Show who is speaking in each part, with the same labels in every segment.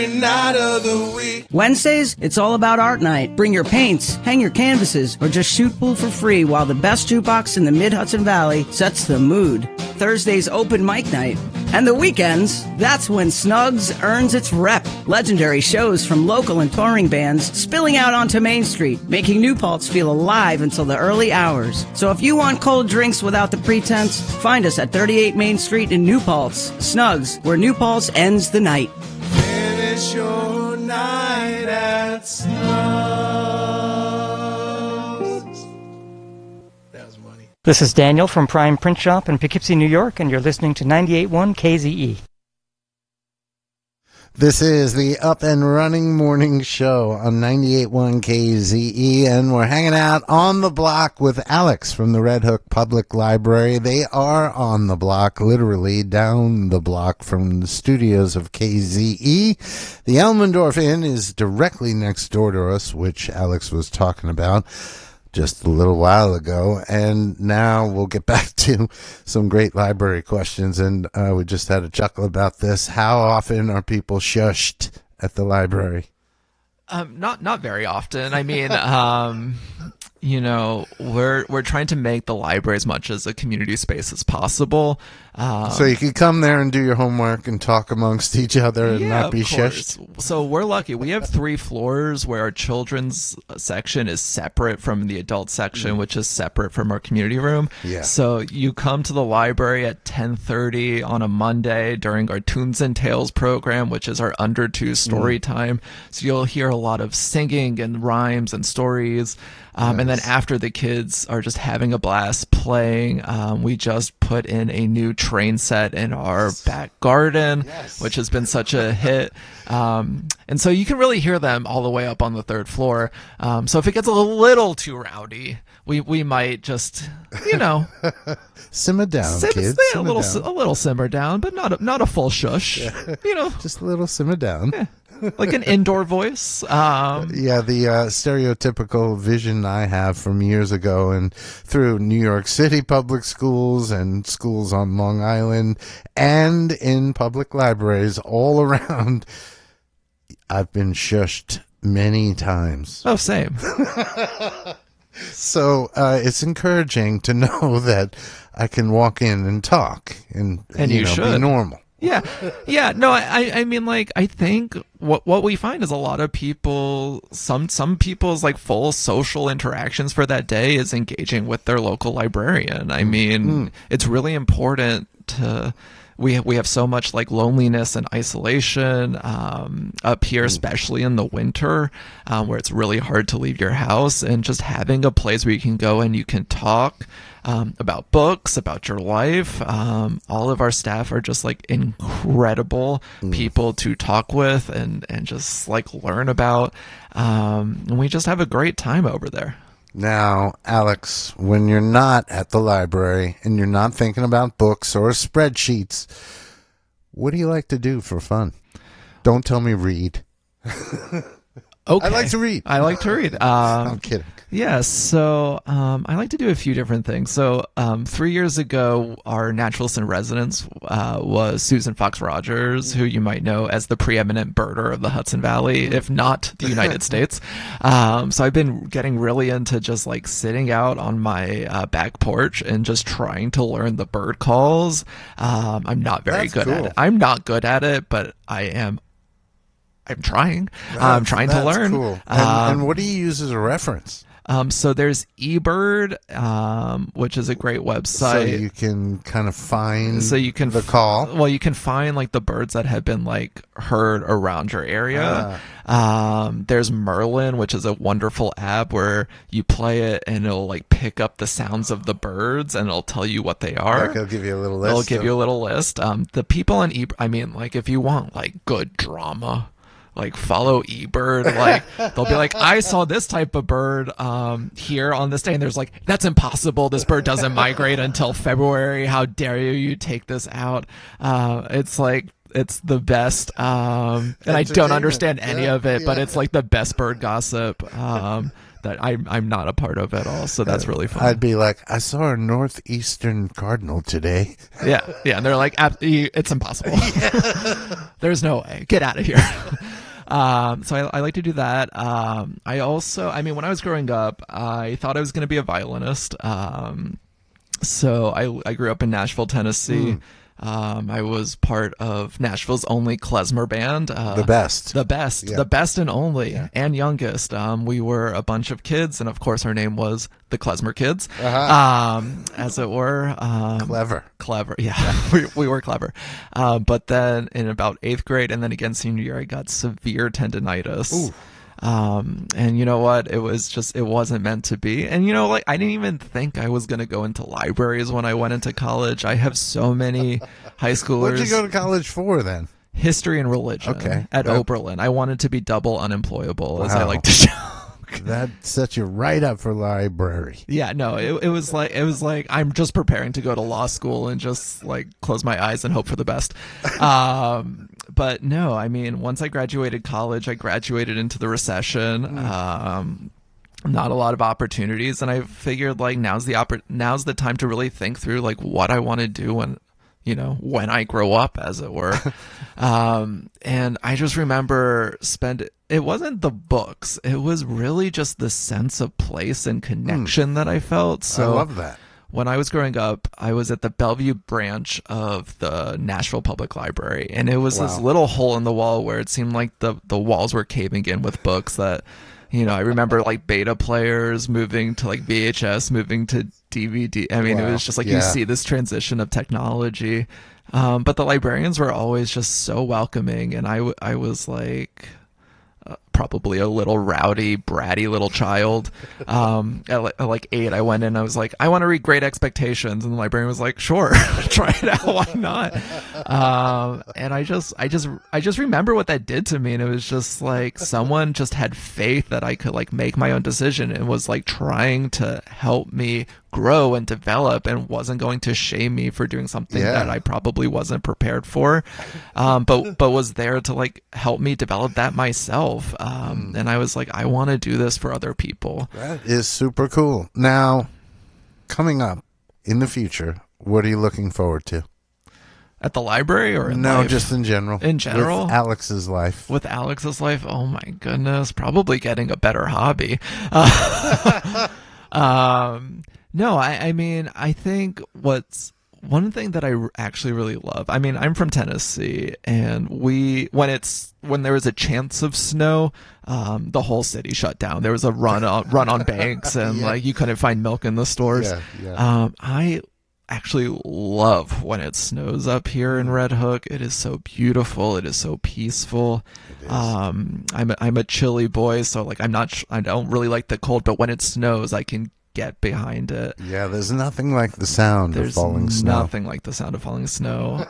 Speaker 1: Night of the week.
Speaker 2: Wednesdays, it's all about art night. Bring your paints, hang your canvases, or just shoot pool for free while the best jukebox in the Mid-Hudson Valley sets the mood. Thursday's open mic night. And the weekends, that's when Snugs earns its rep. Legendary shows from local and touring bands spilling out onto Main Street, making New Paltz feel alive until the early hours. So if you want cold drinks without the pretense, find us at 38 Main Street in New Paltz. Snugs, where New Paltz ends the night.
Speaker 1: Finish your night at Snugs. That was money.
Speaker 3: This is Daniel from Prime Print Shop in Poughkeepsie, New York, and you're listening to 98.1 KZE.
Speaker 4: This is the Up and Running Morning Show on 98.1 KZE, and we're hanging out on the block with Alex from the Red Hook Public Library. They are on the block, literally down the block from the studios of KZE. The Elmendorf Inn is directly next door to us, which Alex was talking about just a little while ago, and now we'll get back to some great library questions. And we just had a chuckle about this. How often are people shushed at the library?
Speaker 5: Not very often. I mean, we're trying to make the library as much as a community space as possible.
Speaker 4: So you can come there and do your homework and talk amongst each other and not be shushed.
Speaker 5: So we're lucky. We have 3 floors where our children's section is separate from the adult section, which is separate from our community room.
Speaker 4: Yeah.
Speaker 5: So you come to the library at 10:30 on a Monday during our Tunes and Tales program, which is our under 2 story time. So you'll hear a lot of singing and rhymes and stories. And then after the kids are just having a blast playing, we just put in a new train set in our back garden, which has been such a hit. And so you can really hear them all the way up on the 3rd floor. So if it gets a little too rowdy, we might just,
Speaker 4: simmer down, kids.
Speaker 5: A little simmer down, but not a full shush.
Speaker 4: Just a little simmer down.
Speaker 5: Yeah. Like an indoor voice.
Speaker 4: The stereotypical vision I have from years ago and through New York City public schools and schools on Long Island and in public libraries all around, I've been shushed many times.
Speaker 5: Oh, same.
Speaker 4: So it's encouraging to know that I can walk in and talk and
Speaker 5: you should
Speaker 4: be normal.
Speaker 5: Yeah. No, I mean, like, I think what we find is a lot of people, some people's like full social interactions for that day is engaging with their local librarian. I mean, it's really important to. We have so much like loneliness and isolation up here, especially in the winter, where it's really hard to leave your house, and just having a place where you can go and you can talk about books, about your life. All of our staff are just like incredible people to talk with and just like learn about. And we just have a great time over there.
Speaker 4: Now, Alex, when you're not at the library and you're not thinking about books or spreadsheets, what do you like to do for fun? Don't tell me read.
Speaker 5: Okay.
Speaker 4: I like to read.
Speaker 5: I'm
Speaker 4: kidding.
Speaker 5: Yeah, so I like to do a few different things. So 3 years ago, our naturalist in residence was Susan Fox Rogers, who you might know as the preeminent birder of the Hudson Valley, if not the United States. So I've been getting really into just like sitting out on my back porch and just trying to learn the bird calls. I'm not very good at it. I'm not good at it, but I'm trying. I'm trying to learn.
Speaker 4: Cool. And what do you use as a reference?
Speaker 5: So there's eBird, which is a great website.
Speaker 4: So you can kind of find the call.
Speaker 5: Well, you can find like the birds that have been like heard around your area. There's Merlin, which is a wonderful app where you play it and it'll like pick up the sounds of the birds and it'll tell you what they are.
Speaker 4: Like it'll give you a little list.
Speaker 5: It'll give you a little list. The people on eBird, I mean, like if you want like good drama, like follow eBird, like they'll be like, I saw this type of bird here on this day, and there's like, that's impossible, this bird doesn't migrate until February, how dare you take this out. It's like, it's the best, and I don't understand any of it, but it's like the best bird gossip that I'm not a part of at all. So that's really fun.
Speaker 4: I'd be like, I saw a northeastern cardinal today.
Speaker 5: Yeah, and they're like, it's impossible. There's no way. Get out of here. So I like to do that. I also, I mean, when I was growing up, I thought I was going to be a violinist. So I grew up in Nashville, Tennessee. I was part of Nashville's only klezmer band.
Speaker 4: The best.
Speaker 5: Yeah. The best and only, and youngest. We were a bunch of kids, and of course our name was the Klezmer Kids, as it were. Clever, yeah. we were clever. But then in about 8th grade, and then again senior year, I got severe tendinitis.
Speaker 4: Ooh.
Speaker 5: And you know what? It wasn't meant to be. And you know, like, I didn't even think I was going to go into libraries when I went into college. I have so many high schoolers.
Speaker 4: What'd you go to college for then?
Speaker 5: History and religion.
Speaker 4: Okay.
Speaker 5: At Oberlin. I wanted to be double unemployable, as I
Speaker 4: Wow.
Speaker 5: like to joke.
Speaker 4: That sets you right up for library.
Speaker 5: Yeah, no, it was like I'm just preparing to go to law school and just like close my eyes and hope for the best. But no, I mean, once I graduated college, I graduated into the recession. Not a lot of opportunities, and I figured like now's the time to really think through like what I want to do when I grow up, as it were. And I just remember it wasn't the books. It was really just the sense of place and connection that I felt. So
Speaker 4: I love that.
Speaker 5: When I was growing up, I was at the Bellevue branch of the Nashville Public Library, and it was this little hole in the wall where it seemed like the walls were caving in with books that, I remember like beta players moving to like VHS, moving to DVD. I mean, It was just like you see this transition of technology. But the librarians were always just so welcoming, and I was like probably a little rowdy, bratty little child. At like 8, I went in, I was like, I want to read Great Expectations, and the librarian was like, sure, try it out, why not? And I just remember what that did to me, and it was just like someone just had faith that I could like make my own decision and was like trying to help me grow and develop, and wasn't going to shame me for doing something that I probably wasn't prepared for, but was there to like help me develop that myself. And I was like, I want to do this for other people.
Speaker 4: That is super cool. Now, coming up in the future, what are you looking forward to?
Speaker 5: At the library or in
Speaker 4: No,
Speaker 5: life?
Speaker 4: just in general.
Speaker 5: In general?
Speaker 4: With Alex's life.
Speaker 5: With Alex's life? Oh my goodness. Probably getting a better hobby. No, I mean, I think one thing that I actually really love, I mean, I'm from Tennessee, and when there was a chance of snow, the whole city shut down. There was a run on banks, and like you couldn't find milk in the stores. I actually love when it snows up here in Red Hook. It is so beautiful. It is so peaceful. I'm a chilly boy, so like I don't really like the cold, but when it snows, I can get behind it.
Speaker 4: Yeah, there's nothing like the sound of falling snow.
Speaker 5: There's nothing like the sound of falling snow.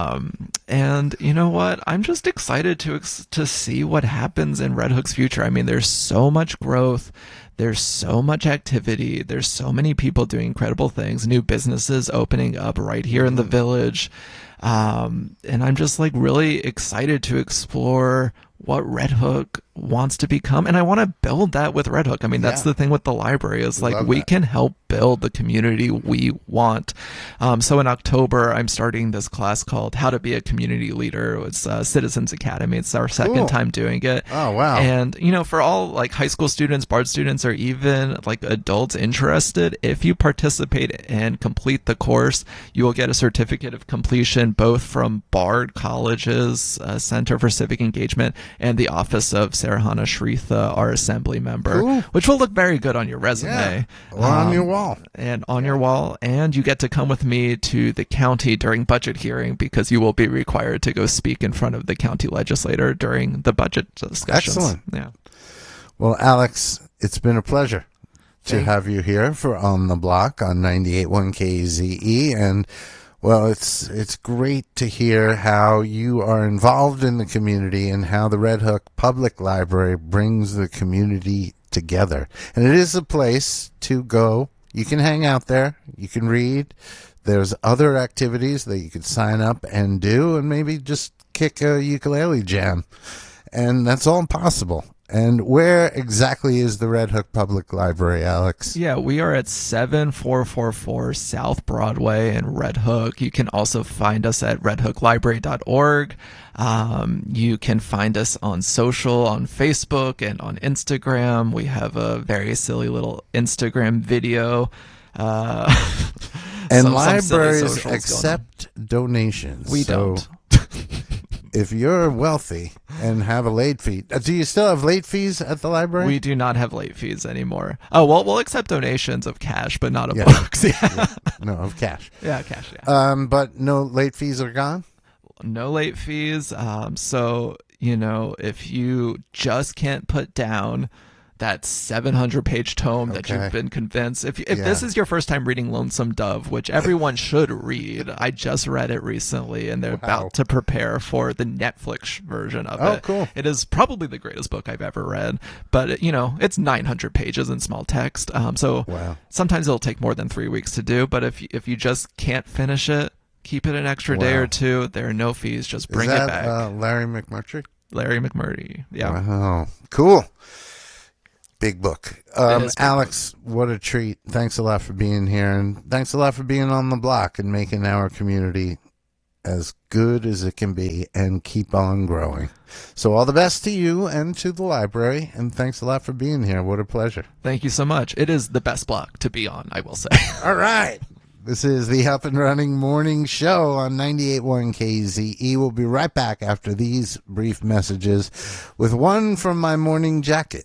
Speaker 5: And you know what? I'm just excited to see what happens in Red Hook's future. I mean, there's so much growth. There's so much activity. There's so many people doing incredible things. New businesses opening up right here in the village. And I'm just like really excited to explore what Red Hook wants to become, and I want to build that with Red Hook. I mean, that's the thing with the library is like we can help build the community we want. So in October, I'm starting this class called How to Be a Community Leader. It's Citizens Academy. It's our second time doing it.
Speaker 4: Oh, wow.
Speaker 5: And, for all like high school students, BARD students, or even like adults interested, if you participate and complete the course, you will get a certificate of completion both from BARD College's Center for Civic Engagement and the Office of Sarahana Shritha, our assembly member, which will look very good on your resume.
Speaker 4: Or on your wall.
Speaker 5: And on your wall. And you get to come with me to the county during budget hearing, because you will be required to go speak in front of the county legislator during the budget discussions.
Speaker 4: Excellent.
Speaker 5: Yeah.
Speaker 4: Well, Alex, it's been a pleasure to have you here for On the Block on 98.1 KZE. And well, it's great to hear how you are involved in the community and how the Red Hook Public Library brings the community together. And it is a place to go. You can hang out there. You can read. There's other activities that you could sign up and do, and maybe just kick a ukulele jam. And that's all possible And where exactly is the Red Hook Public Library, Alex?
Speaker 5: Yeah, we are at 7444 South Broadway in Red Hook. You can also find us at redhooklibrary.org. You can find us on social, on Facebook and on Instagram. We have a very silly little Instagram video.
Speaker 4: And libraries accept donations.
Speaker 5: We don't.
Speaker 4: If you're wealthy and have a late fee, do you still have late fees at the library?
Speaker 5: We do not have late fees anymore. Oh, well, we'll accept donations of cash, but not of books. Yeah.
Speaker 4: No, of cash.
Speaker 5: Yeah, cash, yeah.
Speaker 4: But no late fees are gone?
Speaker 5: No late fees. So, if you just can't put down that 700-page tome that you've been convinced. If this is your first time reading Lonesome Dove, which everyone should read, I just read it recently, and they're about to prepare for the Netflix version of it.
Speaker 4: Oh, cool.
Speaker 5: It is probably the greatest book I've ever read, but it's 900 pages in small text. So sometimes it'll take more than 3 weeks to do, but if you just can't finish it, keep it an extra day or two. There are no fees. Just bring it back.
Speaker 4: Larry McMurtry?
Speaker 5: Larry McMurtry. Yeah.
Speaker 4: Wow. Cool. Big book. Alex, what a treat. Thanks a lot for being here, and thanks a lot for being on the block and making our community as good as it can be and keep on growing. So all the best to you and to the library, and thanks a lot for being here. What a pleasure.
Speaker 5: Thank you so much. It is the best block to be on, I will say.
Speaker 4: All right. This is the Up and Running Morning Show on 98.1 KZE. We'll be right back after these brief messages with one from my morning jacket.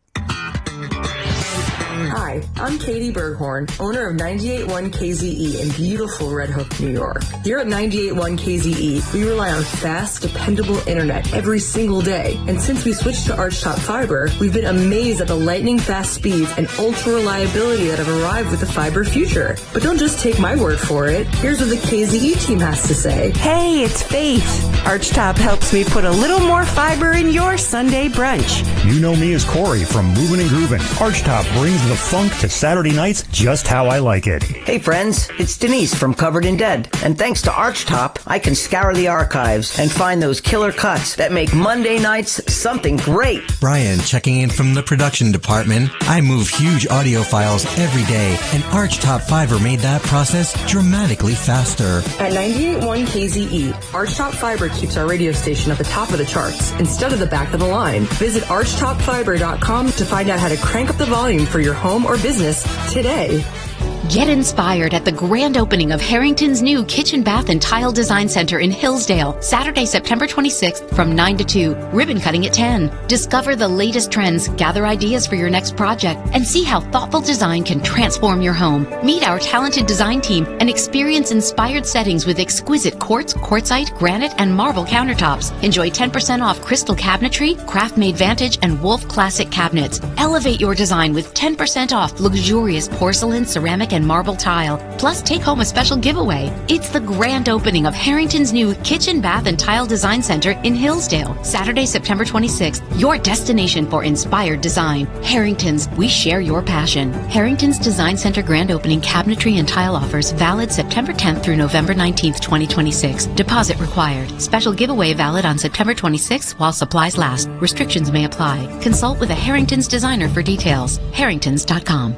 Speaker 6: Hi, I'm Katie Berghorn, owner of 98.1 KZE in beautiful Red Hook, New York. Here at 98.1 KZE, we rely on fast, dependable internet every single day. And since we switched to Archtop Fiber, we've been amazed at the lightning fast speeds and ultra reliability that have arrived with the fiber future. But don't just take my word for it. Here's what the KZE team has to say.
Speaker 7: Hey, it's Faith. Archtop helps me put a little more fiber in your Sunday brunch.
Speaker 8: You know me as Corey from Movin' and Groovin'. Archtop brings the funk to Saturday nights just how I like it.
Speaker 2: Hey friends, it's Denise from Covered in Dead. And thanks to Archtop, I can scour the archives and find those killer cuts that make Monday nights something great.
Speaker 9: Brian checking in from the production department. I move huge audio files every day, and Archtop Fiber made that process dramatically faster.
Speaker 6: At 98.1 KZE, Archtop Fiber keeps our radio station at the top of the charts instead of the back of the line. Visit archtopfiber.com to find out how to crank up the volume for your home or business today.
Speaker 10: Get inspired at the grand opening of Harrington's new Kitchen, Bath, and Tile Design Center in Hillsdale, Saturday, September 26th from 9 to 2, ribbon cutting at 10. Discover the latest trends, gather ideas for your next project, and see how thoughtful design can transform your home. Meet our talented design team and experience inspired settings with exquisite quartz, quartzite, granite, and marble countertops. Enjoy 10% off crystal cabinetry, craft-made Vantage, and Wolf Classic cabinets. Elevate your design with 10% off luxurious porcelain, ceramic, and marble tile. Plus, take home a special giveaway. It's the grand opening of Harrington's new Kitchen, Bath, and Tile Design Center in Hillsdale, Saturday, September 26th. Your destination for inspired design. Harrington's, we share your passion. Harrington's Design Center grand opening cabinetry and tile offers valid September 10th through November 19th, 2026. Deposit required. Special giveaway valid on September 26th while supplies last. Restrictions may apply. Consult with a Harrington's designer for details. Harringtons.com.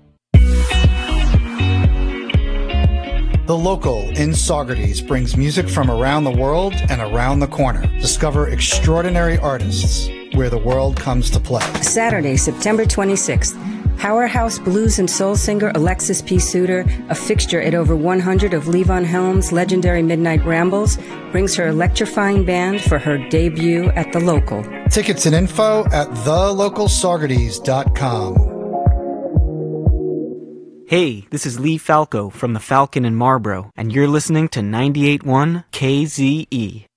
Speaker 11: The Local in Saugerties brings music from around the world and around the corner. Discover extraordinary artists where the world comes to play.
Speaker 12: Saturday, September 26th. Powerhouse blues and soul singer Alexis P. Suter, a fixture at over 100 of Levon Helm's legendary Midnight Rambles, brings her electrifying band for her debut at The Local.
Speaker 11: Tickets and info at thelocalsaugerties.com.
Speaker 13: Hey, this is Lee Falco from the Falcon in Marlboro, and you're listening to 98.1 KZE.